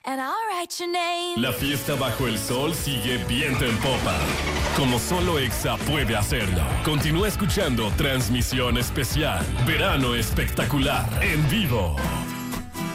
and I'll write your name. La fiesta bajo el sol sigue viento en popa, como solo Exa puede hacerlo. Continúa escuchando Transmisión Especial, Verano Espectacular, en vivo.